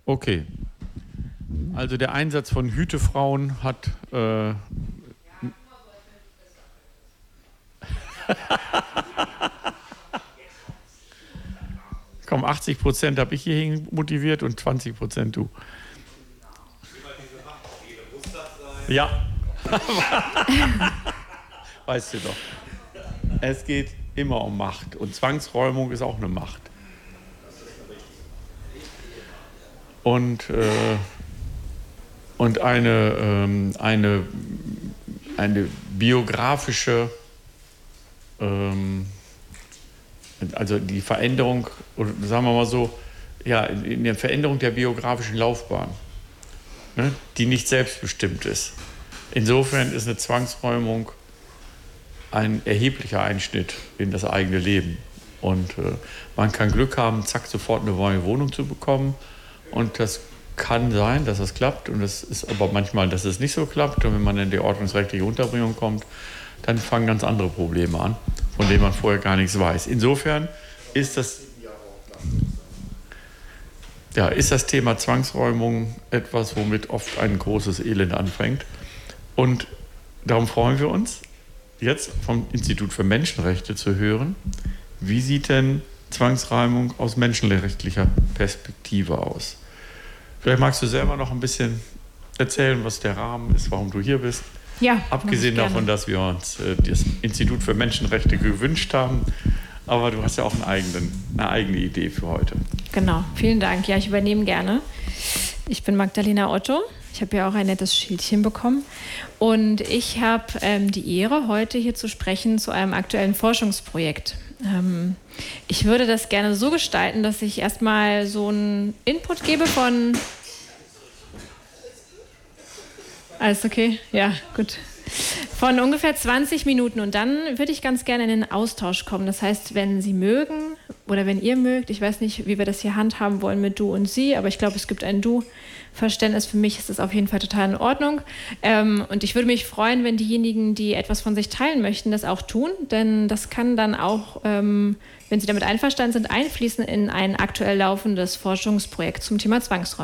Okay. Also der Einsatz von Hütefrauen hat... Komm, 80% habe ich hierhin motiviert und 20% du. Ja. Weißt du doch. Es geht immer um Macht. Und Zwangsräumung ist auch eine Macht. Und eine biografische, also die Veränderung, oder sagen wir mal so, ja, in der Veränderung der biografischen Laufbahn, ne, die nicht selbstbestimmt ist. Insofern ist eine Zwangsräumung ein erheblicher Einschnitt in das eigene Leben. Und man kann Glück haben, zack, sofort eine neue Wohnung zu bekommen. Und das kann sein, dass das klappt. Und es ist aber manchmal, dass es nicht so klappt. Und wenn man in die ordnungsrechtliche Unterbringung kommt, dann fangen ganz andere Probleme an, von denen man vorher gar nichts weiß. Insofern ist das Thema Zwangsräumung etwas, womit oft ein großes Elend anfängt. Und darum freuen wir uns, jetzt vom Institut für Menschenrechte zu hören, wie sieht denn Zwangsräumung aus menschenrechtlicher Perspektive aus? Vielleicht magst du selber noch ein bisschen erzählen, was der Rahmen ist, warum du hier bist. Ja, abgesehen davon, dass wir uns das Institut für Menschenrechte gewünscht haben. Aber du hast ja auch eine eigene Idee für heute. Genau, vielen Dank. Ja, ich übernehme gerne. Ich bin Magdalena Otto. Ich habe ja auch ein nettes Schildchen bekommen. Und ich habe die Ehre, heute hier zu sprechen zu einem aktuellen Forschungsprojekt. Ich würde das gerne so gestalten, dass ich erstmal so einen Input gebe von... Alles okay? Ja, gut. Von ungefähr 20 Minuten und dann würde ich ganz gerne in den Austausch kommen. Das heißt, wenn Sie mögen oder wenn ihr mögt, ich weiß nicht, wie wir das hier handhaben wollen mit du und sie, aber ich glaube, es gibt ein Du-Verständnis. Für mich ist das auf jeden Fall total in Ordnung. Und ich würde mich freuen, wenn diejenigen, die etwas von sich teilen möchten, das auch tun, denn das kann dann auch, wenn Sie damit einverstanden sind, einfließen in ein aktuell laufendes Forschungsprojekt zum Thema Zwangsräumung.